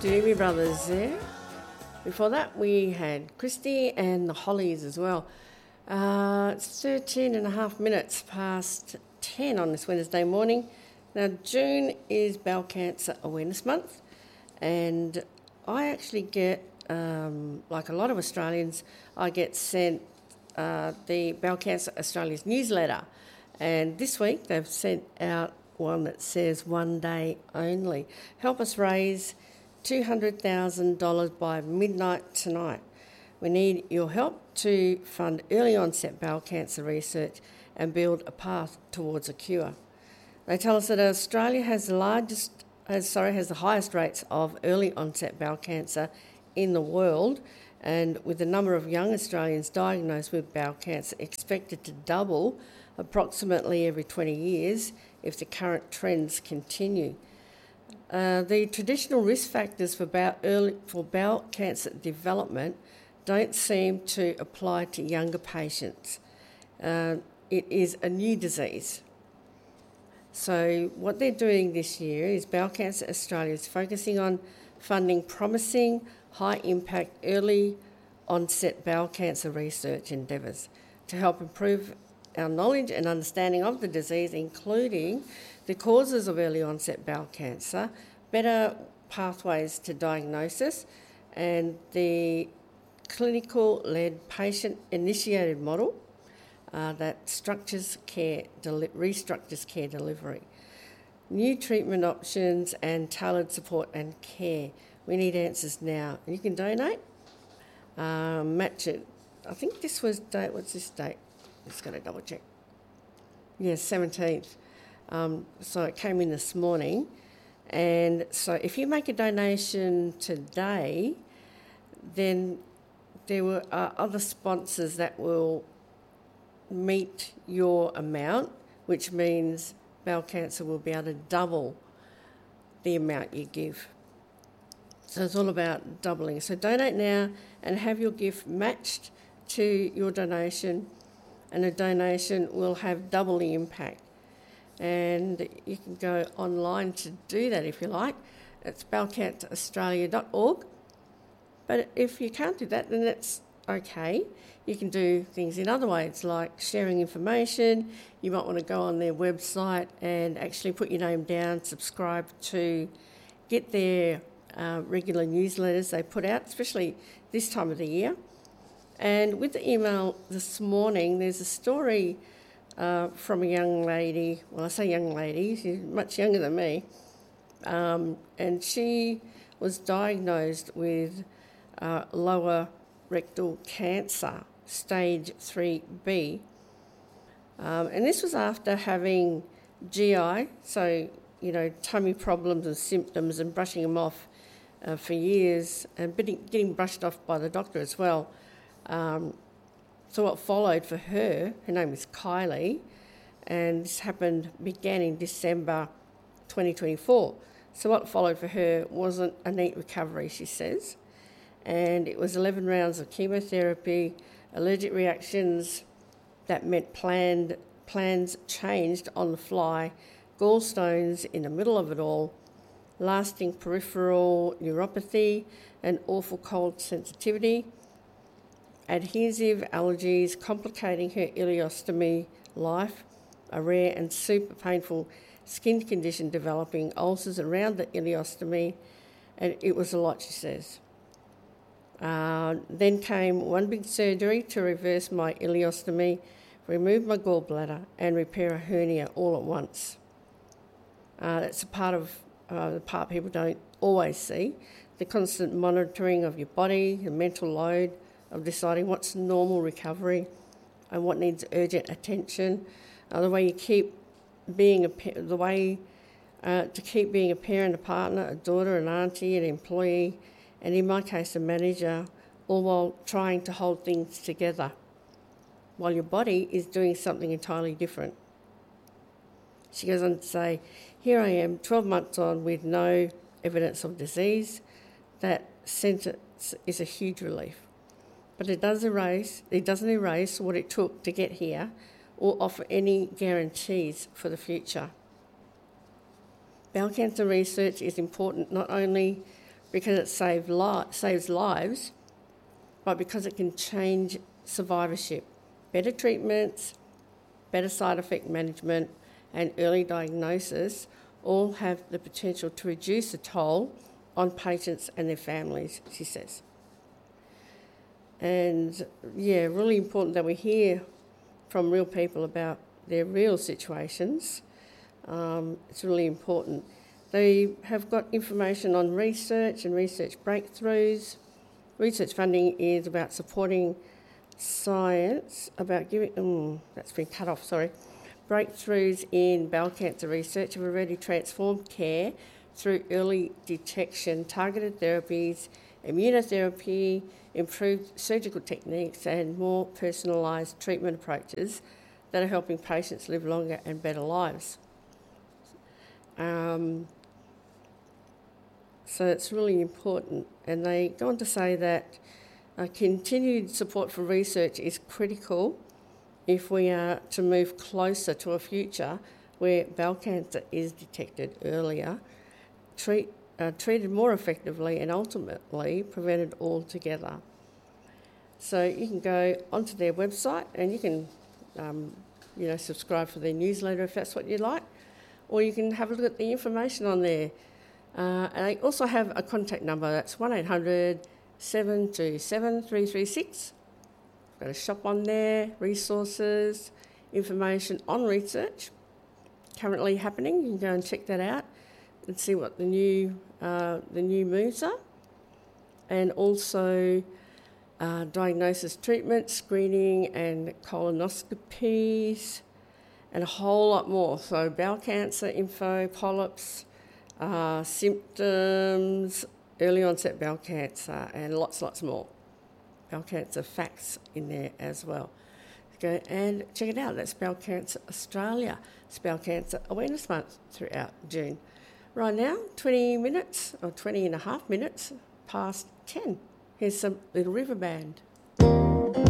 Doobie Brothers there. Before that, we had Christy and the Hollies as well. It's 13 and a half minutes past 10 on this Wednesday morning. Now, June is Bowel Cancer Awareness Month, and I actually get, like a lot of Australians, I get sent the Bowel Cancer Australia's newsletter, and this week they've sent out one that says one day only. Help us raise $200,000 by midnight tonight. We need your help to fund early onset bowel cancer research and build a path towards a cure. They tell us that Australia has the highest rates of early onset bowel cancer in the world, and with the number of young Australians diagnosed with bowel cancer expected to double approximately every 20 years if the current trends continue. The traditional risk factors for bowel cancer development don't seem to apply to younger patients. It is a new disease. So what they're doing this year is Bowel Cancer Australia is focusing on funding promising, high-impact, early onset bowel cancer research endeavours to help improve our knowledge and understanding of the disease, including the causes of early onset bowel cancer, better pathways to diagnosis, and the clinical-led patient-initiated model that restructures care delivery. New treatment options and tailored support and care. We need answers now. You can donate, match it. I think this was date, what's this date? Just got to double check. Yes, 17th. So it came in this morning. And so if you make a donation today, then there were other sponsors that will meet your amount, which means bowel cancer will be able to double the amount you give. So it's all about doubling. So donate now and have your gift matched to your donation, and a donation will have double the impact. And you can go online to do that if you like. It's bowelcanceraustralia.org. But if you can't do that, then that's okay. You can do things in other ways, like sharing information. You might want to go on their website and actually put your name down, subscribe to get their regular newsletters they put out, especially this time of the year. And with the email this morning, there's a story from a young lady. Well, I say young lady, she's much younger than me. And she was diagnosed with lower rectal cancer, stage 3B. And this was after having GI, so, tummy problems and symptoms, and brushing them off for years, and getting brushed off by the doctor as well. So what followed for her name is Kylie, and this began in December 2024. So what followed for her wasn't a neat recovery, she says. And it was 11 rounds of chemotherapy, allergic reactions that meant plans changed on the fly, gallstones in the middle of it all, lasting peripheral neuropathy and awful cold sensitivity, adhesive allergies complicating her ileostomy life, a rare and super painful skin condition developing, ulcers around the ileostomy, and it was a lot, she says. Then came one big surgery to reverse my ileostomy, remove my gallbladder and repair a hernia all at once. That's a part of the part people don't always see, the constant monitoring of your body, the mental load of deciding what's normal recovery and what needs urgent attention, the way you keep being to keep being a parent, a partner, a daughter, an auntie, an employee, and in my case, a manager, all while trying to hold things together, while your body is doing something entirely different. She goes on to say, here I am, 12 months on with no evidence of disease. That sentence is a huge relief. But it doesn't erase what it took to get here or offer any guarantees for the future. Bowel cancer research is important not only because it saves lives, but because it can change survivorship. Better treatments, better side effect management, and early diagnosis all have the potential to reduce the toll on patients and their families, she says. And yeah, really important that we hear from real people about their real situations. It's really important. They have got information on research and research breakthroughs. Research funding is about supporting science, about giving, that's been cut off, sorry. Breakthroughs in bowel cancer research have already transformed care through early detection, targeted therapies, immunotherapy, improved surgical techniques, and more personalised treatment approaches that are helping patients live longer and better lives. So it's really important. And they go on to say that continued support for research is critical if we are to move closer to a future where bowel cancer is detected earlier, treated more effectively, and ultimately prevented altogether. So you can go onto their website and you can subscribe for their newsletter if that's what you like, or you can have a look at the information on there. And they also have a contact number, that's 1800 727 336. Got a shop on there, resources, information on research currently happening. You can go and check that out and see what the new moves are. And also diagnosis, treatment, screening and colonoscopies, and a whole lot more. So bowel cancer info, polyps, symptoms, early onset bowel cancer, and lots more. Bowel cancer facts in there as well. Go and check it out. That's Bowel Cancer Australia. It's Bowel Cancer Awareness Month throughout June. Right now, 20 and a half minutes past 10. Here's some Little River Band.